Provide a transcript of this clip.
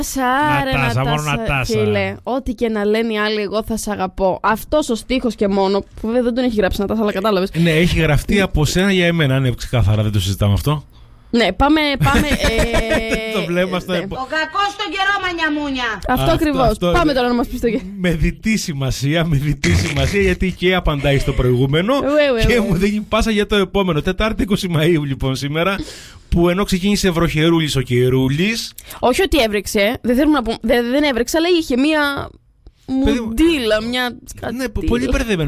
Νατάσα, μόνο Νατάσα. Φίλε, ό,τι και να λένε οι άλλοι, εγώ θα σ' αγαπώ. Αυτός ο στίχος και μόνο, που βέβαια δεν τον έχει γράψει Νατάσα, αλλά κατάλαβες. Ναι, έχει γραφτεί από σένα για εμένα, είναι ξεκάθαρα, δεν το συζητάμε αυτό. Ναι, πάμε. Το βλέμμα στο ναι. Ο κακός στον καιρό, μανιαμούνια. Αυτό ακριβώς. Πάμε τώρα να μας πεις το γεια. Με διτή σημασία, γιατί και απαντάει στο προηγούμενο και μου δίνει πάσα για το επόμενο. Τετάρτη 20 Μαΐου λοιπόν σήμερα, που ενώ ξεκίνησε βροχερούλης ο καιρούλης. Όχι ότι έβρεξε, δεν θέλουμε να πούμε, δεν έβρεξε, αλλά είχε μία μουντίλα, μια. Ναι, πολύ μπερδεμένο.